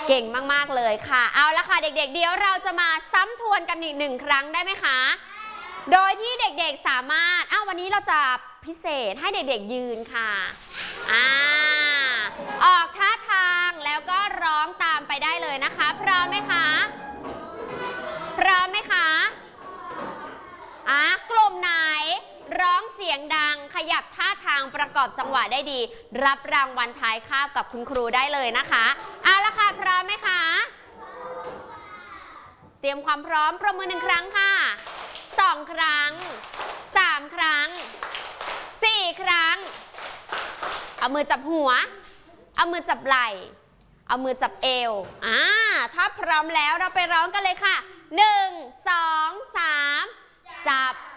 เก่งมากๆเลยค่ะเอาละค่ะเด็กๆเดี๋ยวเราจะมาซ้ำทวนกันอีก1 ครั้งได้ไหมคะโดยที่เด็กๆสามารถวันนี้เราจะพิเศษให้เด็กๆยืนค่ะออกท่าทางแล้วก็ร้องตามไปได้เลยนะคะพร้อมไหมคะพร้อมไหมคะกลุ่มไหนร้องเสียงดังขยับท่าทางประกอบจังหวะได้ดีรับรางวัลท้ายคาบกับคุณครูได้เลยนะคะเอาละค่ะพร้อมไหมคะเตรียมความพร้อมประมือ1 ครั้งค่ะ2 ครั้ง3 ครั้ง4 ครั้งเอามือจับหัวเอามือจับไหล่เอามือจับเอวถ้าพร้อมแล้วเราไปร้องกันเลยค่ะ1 2 3จับ